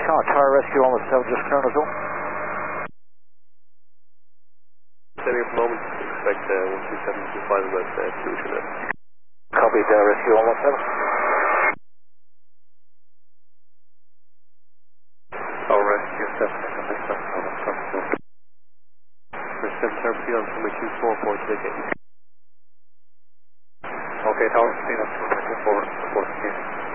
Tower Rescue almost 7, just Colonel Zone. Setting up a moment, expect 12725 about 2 to left. Copy, Rescue almost 7. Tower Rescue 7, almost 7. For 7 Tower P on runway 244 to the gate. Okay, Tower, speed up to 4, 14.